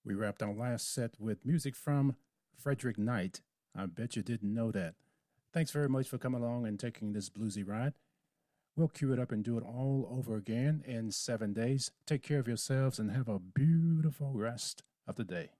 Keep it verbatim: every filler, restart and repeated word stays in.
We wrapped our last set with music from Frederick Knight. I bet you didn't know that. Thanks very much for coming along and taking this bluesy ride. We'll cue it up and do it all over again in seven days. Take care of yourselves and have a beautiful rest of the day.